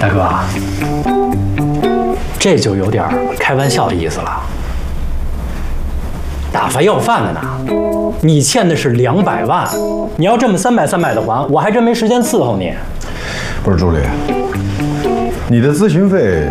大哥，这就有点开玩笑的意思了。打发要饭的呢，你欠的是200万，你要这么300的还，我还真没时间伺候你。 不是助理，你的咨询费